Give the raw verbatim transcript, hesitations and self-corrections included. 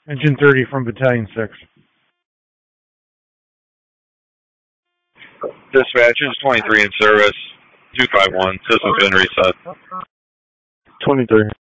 Engine thirty from Battalion six. Dispatch is twenty-three in service. two five one, system's been reset. twenty-three.